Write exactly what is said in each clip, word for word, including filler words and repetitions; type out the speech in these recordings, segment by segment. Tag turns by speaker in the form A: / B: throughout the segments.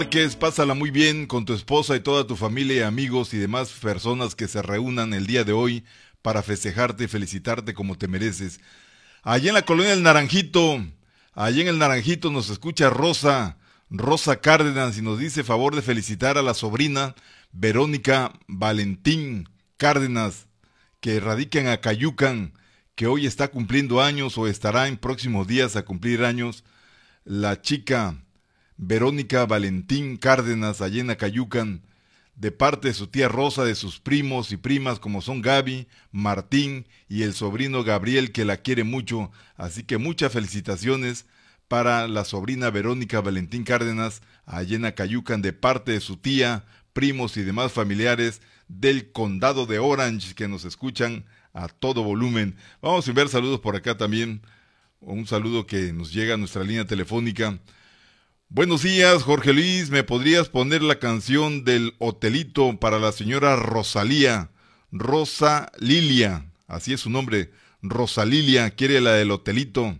A: Que es, pásala muy bien con tu esposa y toda tu familia, amigos y demás personas que se reúnan el día de hoy para festejarte y felicitarte como te mereces. Allí en la colonia del Naranjito, allí en el Naranjito nos escucha Rosa, Rosa Cárdenas, y nos dice favor de felicitar a la sobrina Verónica Valentín Cárdenas, que radica en Acayucan, que hoy está cumpliendo años o estará en próximos días a cumplir años. La chica Verónica Valentín Cárdenas, allá en Acayucan, de parte de su tía Rosa, de sus primos y primas como son Gaby, Martín y el sobrino Gabriel, que la quiere mucho. Así que muchas felicitaciones para la sobrina Verónica Valentín Cárdenas, allá en Acayucan, de parte de su tía, primos y demás familiares del condado de Orange, que nos escuchan a todo volumen. Vamos a enviar saludos por acá también, un saludo que nos llega a nuestra línea telefónica. Buenos días, Jorge Luis, ¿me podrías poner la canción del Hotelito para la señora Rosalía? Rosa Lilia, así es su nombre, Rosa Lilia, quiere la del Hotelito.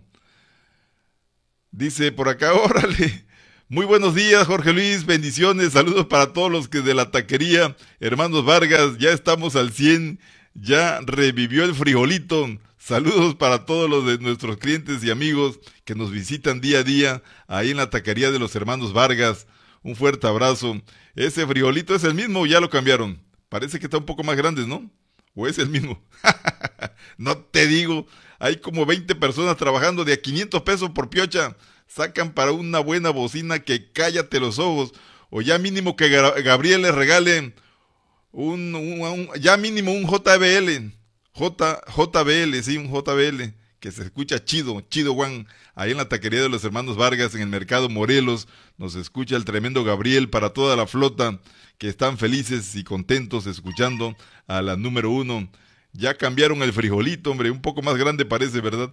A: Dice por acá, órale. Muy buenos días, Jorge Luis, bendiciones, saludos para todos los que de la taquería, hermanos Vargas, ya estamos al cien, ya revivió el frijolito. Saludos para todos los de nuestros clientes y amigos que nos visitan día a día ahí en la taquería de los hermanos Vargas. Un fuerte abrazo. Ese frijolito es el mismo o ya lo cambiaron. Parece que está un poco más grande, ¿no? ¿O es el mismo? No te digo, hay como veinte personas trabajando de a quinientos pesos por piocha. Sacan para una buena bocina que cállate los ojos. O ya mínimo que Gabriel le regale un, un, un ya mínimo un J B L. J, JBL, sí, un J B L, que se escucha chido, chido Juan, ahí en la taquería de los hermanos Vargas, en el mercado Morelos, nos escucha el tremendo Gabriel, para toda la flota, que están felices y contentos escuchando a la número uno. Ya cambiaron el frijolito, hombre, un poco más grande parece, ¿verdad?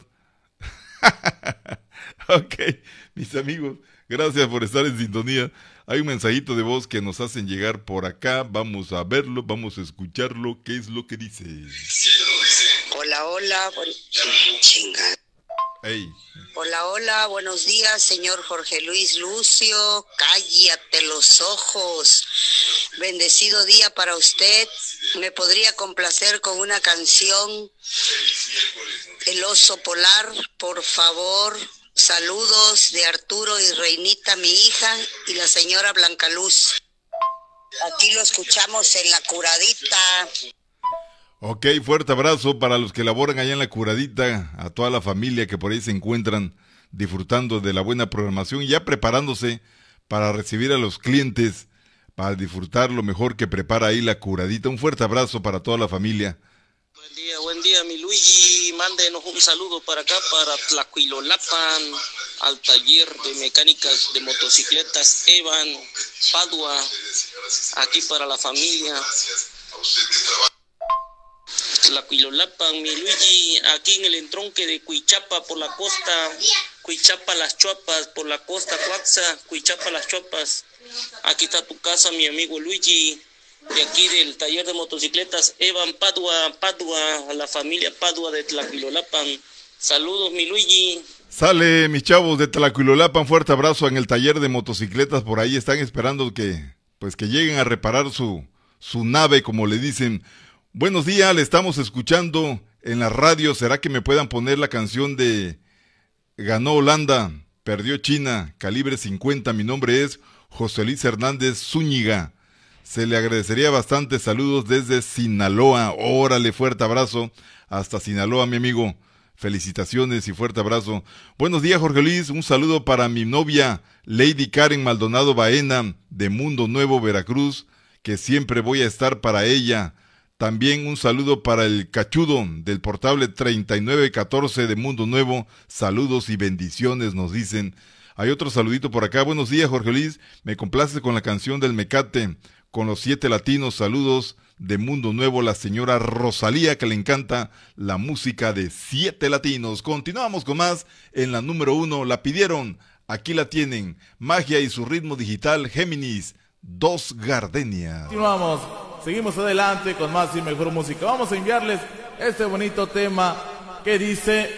A: Ok, mis amigos, gracias por estar en sintonía. Hay un mensajito de voz que nos hacen llegar por acá, vamos a verlo, vamos a escucharlo, ¿qué es lo que dice?
B: Hola, hola, buen... chinga.
A: Hey.
B: Hola, hola, buenos días, señor Jorge Luis Lucio, cállate los ojos, bendecido día para usted, me podría complacer con una canción, El Oso Polar, por favor. Saludos de Arturo y Reinita, mi hija, y la señora Blancaluz. Aquí lo escuchamos en La Curadita.
A: Ok, fuerte abrazo para los que laboran allá en La Curadita, a toda la familia que por ahí se encuentran disfrutando de la buena programación y ya preparándose para recibir a los clientes, para disfrutar lo mejor que prepara ahí La Curadita. Un fuerte abrazo para toda la familia.
C: Buen día, buen día, mi Luigi, mándenos un saludo para acá, para Tlacuilolapan, al taller de mecánicas de motocicletas Evan, Padua, aquí para la familia. Tlacuilolapan, mi Luigi, aquí en el entronque de Cuichapa por la costa, Cuichapa Las Chuapas, por la costa, Cuaxa, Cuichapa Las Chuapas. Aquí está tu casa, mi amigo Luigi. De aquí del taller de motocicletas Evan Padua, Padua, a la familia Padua de Tlacuilolapan. Saludos, mi Luigi.
A: Sale, mis chavos de Tlacuilolapan, fuerte abrazo en el taller de motocicletas. Por ahí están esperando que, pues, que lleguen a reparar su, su nave, como le dicen. Buenos días, le estamos escuchando en la radio. ¿Será que me puedan poner la canción de Ganó Holanda, perdió China, calibre cincuenta? Mi nombre es José Luis Hernández Zúñiga. Se le agradecería bastante. Saludos desde Sinaloa. Órale, fuerte abrazo hasta Sinaloa, mi amigo. Felicitaciones y fuerte abrazo. Buenos días, Jorge Luis. Un saludo para mi novia Lady Karen Maldonado Baena de Mundo Nuevo, Veracruz, que siempre voy a estar para ella. También un saludo para el cachudo del portable treinta y nueve catorce de Mundo Nuevo. Saludos y bendiciones, nos dicen. Hay otro saludito por acá. Buenos días, Jorge Luis. Me complace con la canción del Mecate, con los siete latinos. Saludos de Mundo Nuevo, la señora Rosalía, que le encanta la música de siete latinos. Continuamos con más en la número uno. La pidieron, aquí la tienen. Magia y su ritmo digital, Géminis, Dos Gardenias.
D: Continuamos, seguimos adelante con más y mejor música. Vamos a enviarles este bonito tema que dice...